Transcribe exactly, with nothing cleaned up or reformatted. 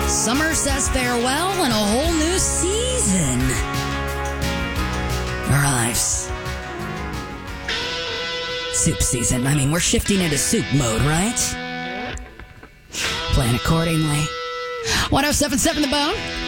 Summer says farewell and a whole new season arrives. Soup season. I mean, we're shifting into soup mode, right? Plan accordingly. ten seventy-seven The Bone.